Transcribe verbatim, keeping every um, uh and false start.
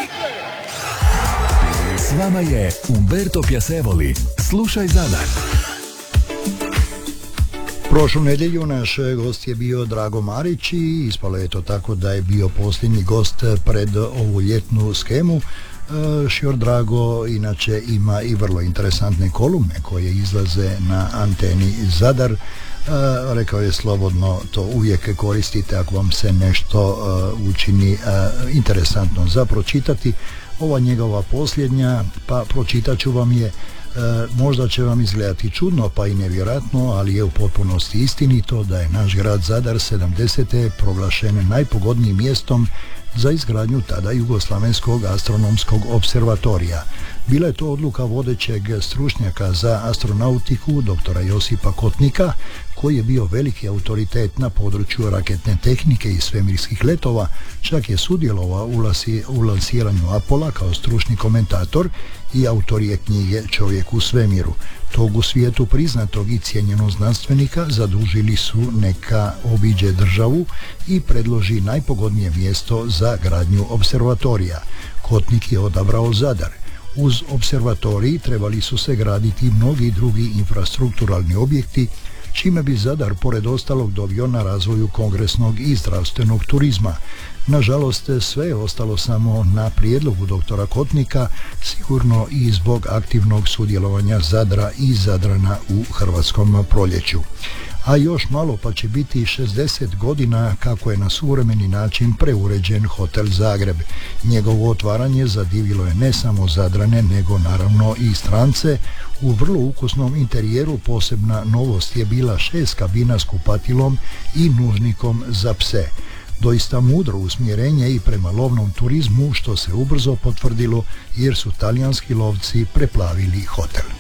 S vama je Umberto Piacevoli. Slušaj Zadar. Prošlu nedjelju naš gost je bio Drago Marić i ispalo je to tako da je bio posljednji gost pred ovu ljetnu skemu. Šior Drago inače ima i vrlo interesantne kolumne koje izlaze na anteni Zadar. Rekao je slobodno to uvijek koristite ako vam se nešto učini interesantno za pročitati. Ova njegova posljednja, pa pročitat ću vam je. E, možda će vam izgledati čudno pa i nevjerojatno, ali je u potpunosti istinito da je naš grad Zadar sedamdesete proglašen najpogodnijim mjestom za izgradnju tada Jugoslavenskog astronomskog observatorija. Bila je to odluka vodećeg stručnjaka za astronautiku doktora Josipa Kotnika, koji je bio veliki autoritet na području raketne tehnike i svemirskih letova, čak je sudjelovao u, lasi, u lansiranju Apola kao stručni komentator i autor je knjige Čovjek u svemiru. Tog u svijetu priznatog i cijenjenog znanstvenika zadužili su neka obiđe državu i predloži najpogodnije mjesto za gradnju observatorija. Kotnik je odabrao Zadar. Uz observatorij trebali su se graditi mnogi drugi infrastrukturalni objekti, čime bi Zadar pored ostalog dobio na razvoju kongresnog i zdravstvenog turizma. Nažalost, sve je ostalo samo na prijedlogu doktora Kotnika, sigurno i zbog aktivnog sudjelovanja Zadra i Zadrana u hrvatskom proljeću. A još malo pa će biti šezdeset godina kako je na suvremeni način preuređen hotel Zagreb. Njegovo otvaranje zadivilo je ne samo Zadrane, nego naravno i strance. U vrlo ukusnom interijeru posebna novost je bila šest kabina s kupatilom i nužnikom za pse. Doista mudro usmjerenje i prema lovnom turizmu, što se ubrzo potvrdilo jer su talijanski lovci preplavili hotel.